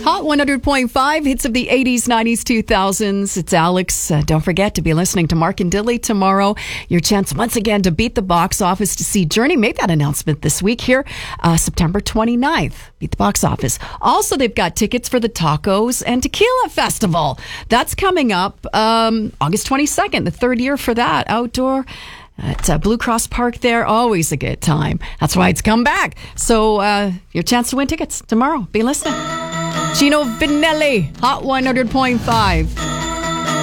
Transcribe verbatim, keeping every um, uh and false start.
Hot one hundred point five, hits of the eighties, nineties, two thousands. It's Alex. Uh, don't forget to be listening to Mark and Dilly tomorrow. Your chance once again to beat the box office to see Journey. Made that announcement this week here, uh, September twenty-ninth. Beat the box office. Also, they've got tickets for the Tacos and Tequila Festival. That's coming up um, August twenty-second, the third year for that. Outdoor at uh, Blue Cross Park there. Always a good time. That's why it's come back. So uh, your chance to win tickets tomorrow. Be listening. Gino Vinelli, Hot one hundred point five.